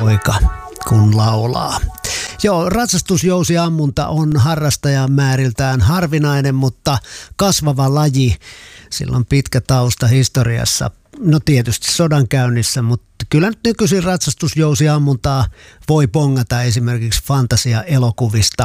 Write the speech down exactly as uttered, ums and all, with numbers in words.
poika kun laulaa. Joo, ratsastusjousiammunta on harrastajan määriltään harvinainen, mutta kasvava laji. Sillä on pitkä tausta historiassa. No tietysti sodankäynnissä, mutta kyllä nyt nykyisin ratsastusjousiammuntaa voi bongata esimerkiksi fantasia-elokuvista.